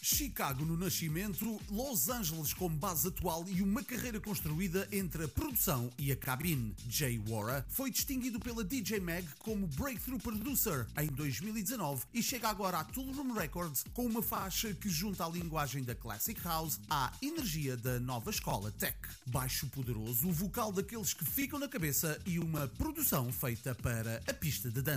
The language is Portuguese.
Chicago no nascimento, Los Angeles como base atual e uma carreira construída entre a produção e a cabine. Jay Wara foi distinguido pela DJ Mag como Breakthrough Producer em 2019 e chega agora à Tool Room Records com uma faixa que junta a linguagem da Classic House à energia da nova escola Tech. Baixo poderoso, o vocal daqueles que ficam na cabeça e uma produção feita para a pista de dança.